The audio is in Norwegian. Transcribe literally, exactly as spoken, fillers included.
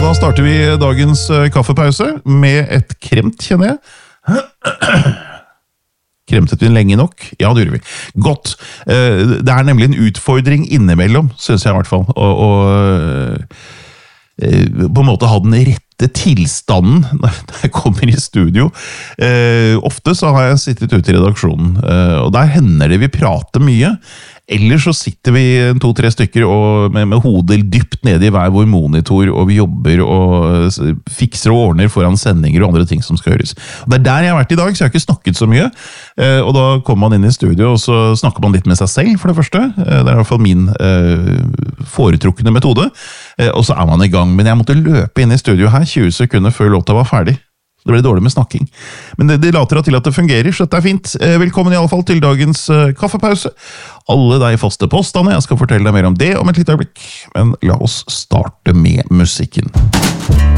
Da starter vi dagens kaffepause med et kremt, kjenner jeg. Kremtet vi lenge nok? Ja, det gjorde vi. Godt. Det er nemlig en utfordring innimellom, synes jeg i hvert fall. Og, og på en måte ha den rette tilstanden når jeg kommer i studio. Ofte så har jeg sittet ute i redaksjonen, og der hender det vi prater mye. Eller så sitter vi to-tre stykker og med, med hodet dypt nede i hver vår monitor, og vi jobber og fikser og ordner foran sendinger og andre ting som skal høres. Og det er der jeg har vært i dag, så jeg har ikke snakket så mye. Og da kommer man inn i studio, og så snakker man litt med seg selv, for det første. Det er i hvert fall min foretrukne metode. Og så er man i gang. Men jeg måtte løpe inn i studio her tjue sekunder før låta var ferdig. Det ble dårlig med snakking. Men det, det later til at det fungerer, så dette er fint. Velkommen i alle fall til dagens uh, kaffepause. Alle de faste postene, jeg skal fortelle deg mer om det om et lite øyeblikk. Men la oss starte med musikken.